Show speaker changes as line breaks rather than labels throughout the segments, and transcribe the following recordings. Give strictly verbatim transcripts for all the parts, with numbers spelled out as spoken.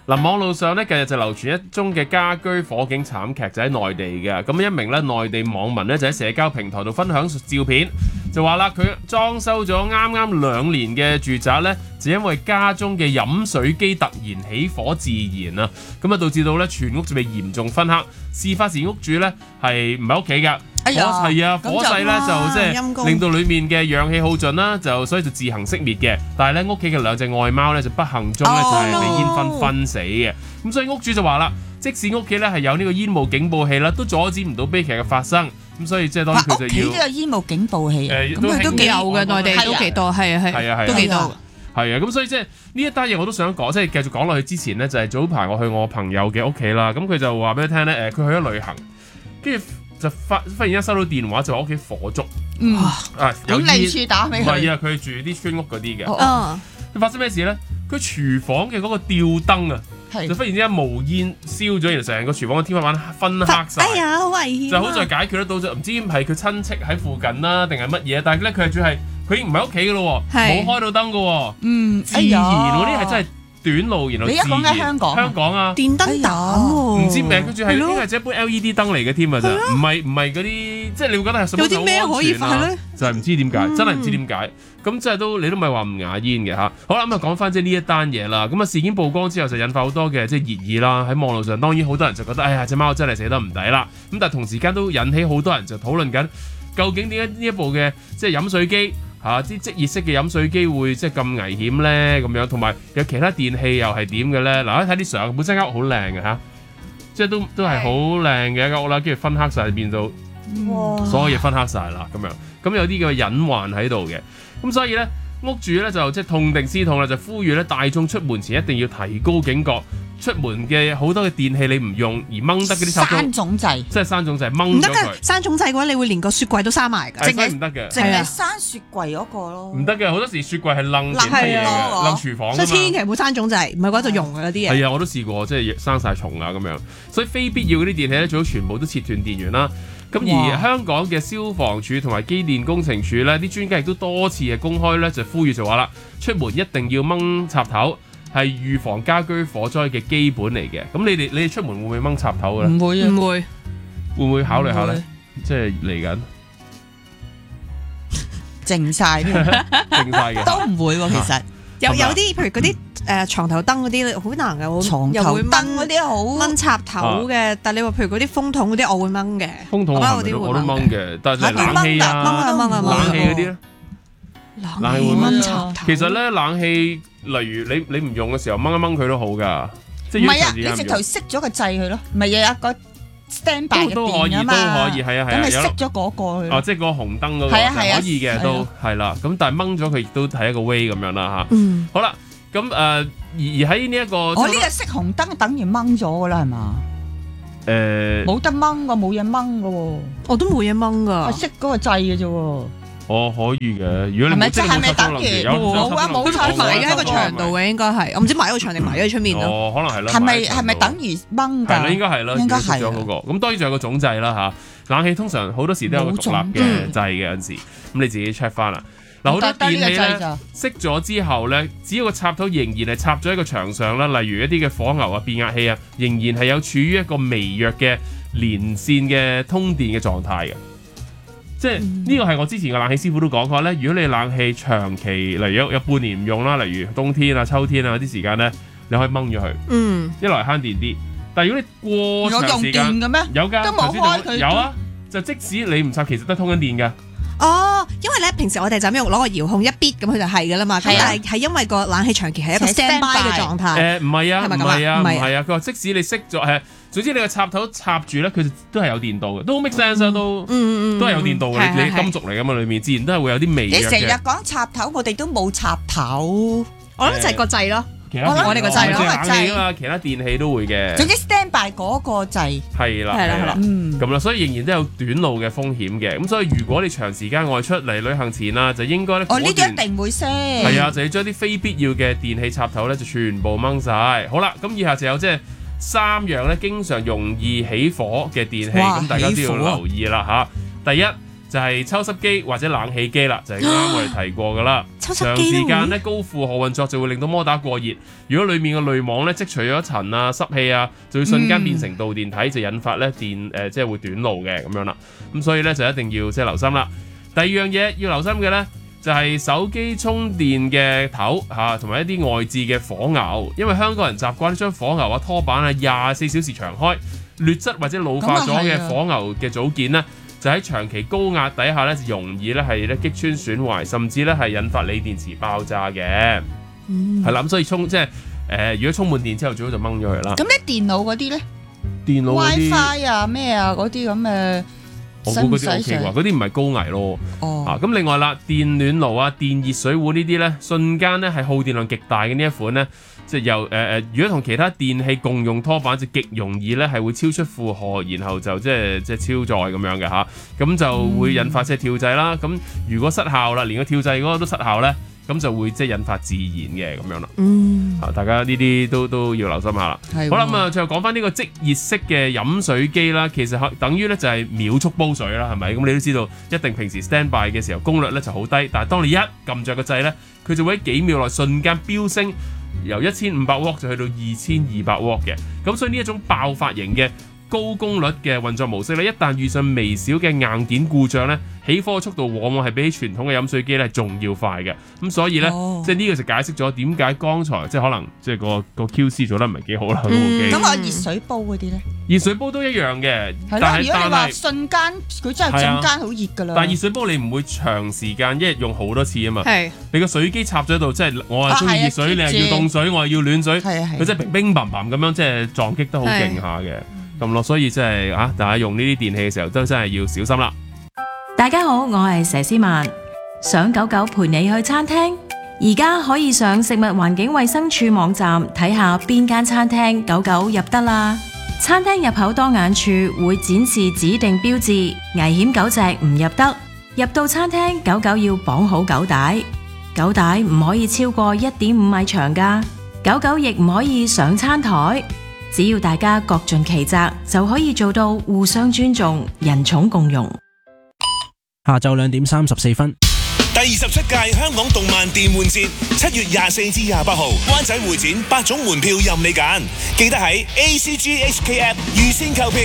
嗱，網路上咧近日就流傳一宗嘅家居火警慘劇，就喺內地嘅。咁一名咧內地網民咧就喺社交平台度分享照片，就話啦佢裝修咗啱啱兩年嘅住宅咧，就因為家中嘅飲水機突然起火自燃啊，咁啊導致到咧全屋就被嚴重燻黑。事發時屋主咧係唔喺屋企㗎。
哎呀，
火係啊，火勢咧就即係令到裡面嘅氧氣耗盡啦，就所以就自行熄滅嘅。但係咧屋企嘅兩隻愛貓咧就不幸中咧就係被煙燻燻死嘅。咁所以屋主就話啦，即使屋企咧係有呢個煙霧警報器啦，都阻止唔到悲劇嘅發生。咁所以即係當然佢就要。屋企
都有煙霧警報器，
誒
咁佢都幾有嘅，內地都幾多，係啊係，
係啊係啊，
都幾多。
係啊，咁所以即係呢一單嘢我都想講，即係繼續講落去之前咧，就係早排我去我朋友嘅屋企啦。咁佢就話俾你聽咧，誒佢去咗旅行，跟住。就忽忽然間收到電話，就話屋企火燭。
嗯，
啊，
有利處打俾佢。
唔係啊，佢住啲村屋嗰啲嘅。
哦，
發生咩事咧？佢廚房嘅嗰個吊燈啊，就忽然之間冒煙燒咗，然後成個廚房嘅天花板燻黑晒。
哎呀，好危險！
就好在解決得到，就唔知係佢親戚喺附近啦，定係乜嘢？但係咧，佢係主要係佢已經唔喺屋企嘅咯，冇開到燈嘅。
嗯，
自然嗰啲係真係。短路，然後
你而家講緊香港，
香港啊，
電燈膽喎，
唔知名，跟住係應該係一般 L E D 燈嚟嘅添啊，咋，唔係唔係嗰啲，即係你會覺得係
有啲咩可以發咧？
就係唔知點解，真係唔知點解，咁即係都你都唔係話唔雅煙嘅嚇。好啦，咁啊講翻即係呢一單嘢啦，咁啊事件曝光之後就引發好多嘅即係熱議啦，喺網絡上當然好多人就覺得，哎呀隻貓真係死得唔抵啦，咁但係同時間都引起好多人就討論緊，究竟點解呢一部嘅即係飲水機？嚇啲即熱式嘅飲水機會即係咁危險咧咁樣，同埋有其他電器又係點嘅咧？嗱，睇啲相，本身間屋好靚嘅嚇，即係都都係好靚嘅一間屋啦，跟住分黑晒變到，所有嘢分黑晒啦咁樣，咁有啲嘅隱患喺度嘅，咁所以咧屋主咧就即係痛定思痛啦，就呼籲咧大眾出門前一定要提高警覺。出門嘅好多嘅電器你唔用而掹得嗰啲插頭，
閂總掣，
即係閂總掣掹咗佢。
唔得㗎，閂總掣嘅話，你會連個雪櫃都閂埋㗎。
淨係唔得嘅，
淨係閂雪櫃嗰個咯。
唔得嘅，好多時雪櫃係掕其他嘢嘅，掕廚房㗎嘛。
所以千祈唔好閂總掣，唔係嗰度用嘅嗰啲嘢。
係啊，我都試過，即係生晒蟲啊咁樣。所以非必要嗰啲電器咧，最好全部都切斷電源啦。咁而香港嘅消防處同埋機電工程署咧，啲專家亦都多次嘅公開咧，就呼籲就話啦，出門一定要掹插頭。係預防家居火災嘅基本嚟嘅，咁你哋你哋出門會唔會掹插頭嘅咧？
唔會啊，
唔會，
會唔會考慮下咧？即係嚟緊，
靜晒添，
靜晒嘅
都唔會喎。其實
有有啲譬如嗰啲誒床頭燈嗰啲好難嘅，
床頭燈嗰啲好
掹插頭嘅。但係你話譬如嗰啲風筒嗰啲，我會掹嘅。
風筒我都我都掹嘅，但係冷氣啊，
掹啊掹啊掹
冷氣嗰啲咧，
冷氣掹插頭。
其實咧冷氣。例如你你唔用嘅時候掹一掹佢都好㗎，即係
唔係啊？你直頭熄咗個掣佢咯，唔係有一個 standby 嘅電啊嘛，
都可以，係啊係啊，
咁咪熄咗嗰個佢。
哦，即係個紅燈嗰個係可以嘅，都係啦。咁但係掹咗佢亦都係一個 way 咁樣啦嚇。
嗯，
好啦，咁誒而喺呢一個，
我呢個熄紅燈等於掹咗㗎啦，係嘛？誒，冇得掹㗎，冇嘢掹㗎喎。
我都冇嘢掹㗎，
熄嗰個掣嘅啫喎。
哦，可以嘅。如果你冇即係冇插燈，有
冇啊冇插
埋咗喺個牆度嘅應該係，我唔知埋喺個牆定埋咗喺出面咯。
哦，可能係啦。
係咪係咪等於掹㗎？
係啦，應該係啦。
應該係。
嗰個咁當然仲有個總掣啦嚇。冷氣通常好多時都有個獨立嘅掣嘅，有陣時咁你自己 check 翻啦。嗱，好多電器咧熄咗之後咧，只要個插頭仍然係插咗喺個牆上啦，例如一啲嘅火牛啊、變壓器啊，仍然係有處於一個微弱嘅連線嘅通電嘅狀態嘅。即係呢個係我之前嘅冷氣師傅都講過咧，如果你冷氣長期例如有有半年唔用啦，例如冬天啊、秋天啊嗰啲時間咧，你可以掹咗佢。嗯，一來慳電啲，但係如果你過長時間，有用電嘅咩？有㗎，
都冇開佢。
有啊，就即使你唔插，其實都通緊電㗎。
哦，因為咧平時我哋就咁用攞個遙控一逼咁佢就係㗎啦嘛，咁但係係因為個冷氣長期係一個 standby 嘅狀態。誒
唔係啊，唔係啊，唔係啊，佢話即使你熄咗係。總之你個插頭插住咧，佢都係有電度嘅，都 make sense 啊，都都係有電度嘅。你你金屬嚟㗎嘛，裏面自然都係會有啲微弱嘅。
你成日講插頭，我哋都冇插頭，
我諗就係個掣咯。
我諗我哋個掣咯，
冷氣啊嘛，其他電器都會嘅。
總之 standby 嗰個掣
係啦，係啦，係啦，咁啦，所以仍然都有短路嘅風險嘅。咁所以如果你長時間外出嚟旅行前啊，就應該咧。
哦，呢啲一定會熄。
係啊，就要將啲非必要嘅電器插頭咧，就全部掹晒。好啦，咁以下就有即係。三樣咧經常容易起火嘅電器，咁大家都要留意啦嚇。第一就係抽濕機或者冷氣機啦，就係啱啱我哋提過噶啦。
抽濕
長
機
時間咧高負荷運作就會令到摩打過熱，如果裡面嘅濾網咧積除咗塵啊、濕氣啊，就會瞬間變成導電體，就引發咧電誒、呃、即係會短路嘅咁樣啦。咁所以咧就一定要即係留心啦。第二樣嘢要留心嘅咧，就係手機充電嘅頭嚇，同埋一啲外置嘅火牛，因為香港人習慣將火牛啊、拖板啊廿四小時長開，劣質或者老化咗嘅火牛嘅組件呢，就喺長期高壓底下咧，就容易咧係咧擊穿損壞，甚至咧係引發鋰電池爆炸嘅。係啦、嗯，咁所以充即係誒、呃，如果充滿電之後，最好就掹咗佢啦。
咁你電腦嗰啲咧？
電腦
WiFi 啊咩啊嗰啲咁嘅。
我估嗰啲 O K 喎，嗰啲唔係高危咯。
哦，
啊，咁另外啦，電暖爐啊、電熱水壺呢啲咧，瞬間咧係耗電量極大嘅呢一款咧，即係又誒誒，如果同其他電器共用拖板，就極容易咧係會超出負荷，然後就即係即係超載咁樣嘅嚇，咁就會引發即係跳掣啦。咁、嗯、如果失效啦，連個跳掣嗰個都失效咧，咁就會即係引發自燃嘅咁樣啦。嗯，啊，大家呢啲都都要留心下啦。係。好啦，咁啊，最後講翻呢個即熱式嘅飲水機啦，其實等於咧就係秒速煲水啦，係咪？咁你都知道，一定平時 stand by 嘅時候功率咧就好低，但係當你一撳着個掣咧，佢就會喺幾秒內瞬間飆升，由一千五百瓦就去到二千二百瓦嘅。咁所以呢一種爆發型嘅高功率嘅運作模式咧，一旦遇上微小嘅硬件故障咧，起火嘅速度往往係比起傳統嘅飲水機咧仲要快嘅。咁所以咧，哦、即係呢個就解釋咗點解剛才即係可能即係個個 Q C 做得唔係幾好啦。
嗯，咁我熱水煲嗰啲咧，
熱水煲都一樣嘅。係
咯，如果你話瞬間佢真係瞬間好熱㗎啦。
但係熱水煲你唔會長時間一日用好多次啊嘛。
係。
你個水機插咗喺度，即係我係中意熱水，啊、你係要凍水，我係要暖水。係佢真係乒乒乓乓咁樣，即係撞擊得好勁下嘅。咁咯，所以即係啊，大家用呢啲電器嘅時候都真係要小心啦。
大家好，我係佘詩曼，想狗狗陪你去餐廳，而家可以上食物環境衛生署網站睇下邊間餐廳狗狗入得啦。餐廳入口當眼處會展示指定標誌，危險狗隻唔入得。入到餐廳，狗狗要綁好狗帶，狗帶唔可以超過一點五米長㗎，狗狗亦唔可以上餐台。只要大家各盡其責，就可以做到互相尊重、人寵共融。
下晝兩點三十四分，
第二十七屆香港動漫電玩節，七月廿四至廿八號，灣仔會展八種門票任你揀，記得喺 A C G H K App 預先購票。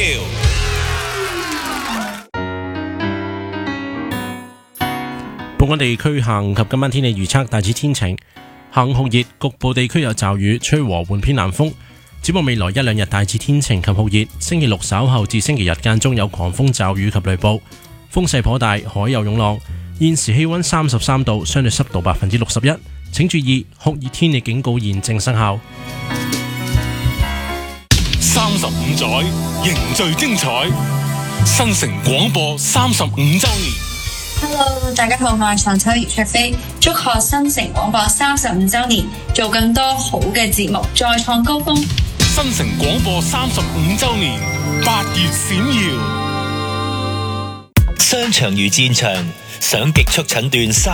本港地區下午及今晚天氣預測大致天晴，下午酷熱，局部地區有驟雨，吹和緩偏南風。展望未來一兩日大致天晴及酷熱，星期六稍後至星期日間中有狂風驟雨及雷暴，風勢頗大，海有湧浪。現時氣溫三十三度，相對濕度百分之六十一。請注意酷熱天氣警告現正生效。
三十五載凝聚精彩，新城廣播三十五週年。
Hello， 大家好，我係長秋葉卓飛，祝賀新城廣播三十五週年，做更多好嘅節目，再創高峰。
新城廣播三十五週年，八月閃耀。
商場如戰場，想極速診斷